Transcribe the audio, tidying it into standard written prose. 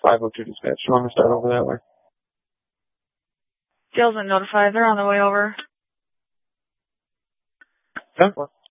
502 dispatch. You want me to start over that way? Jail's been notified. They're on the way over. 10-4.